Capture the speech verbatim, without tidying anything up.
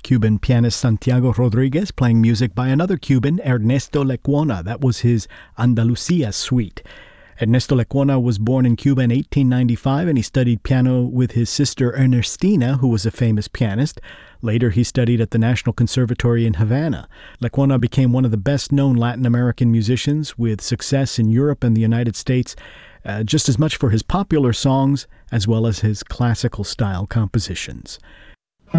Cuban pianist Santiago Rodriguez playing music by another Cuban, Ernesto Lecuona. That was his Andalucia suite. Ernesto Lecuona was born in Cuba in eighteen ninety-five, and he studied piano with his sister Ernestina, who was a famous pianist. Later, he studied at the National Conservatory in Havana. Lecuona became one of the best-known Latin American musicians, with success in Europe and the United States, uh, just as much for his popular songs as well as his classical-style compositions.